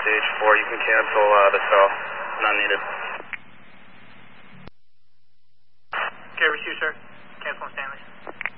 CH4, you can cancel the tow. Not needed. Okay, receive, sir. Cancel on Stanley.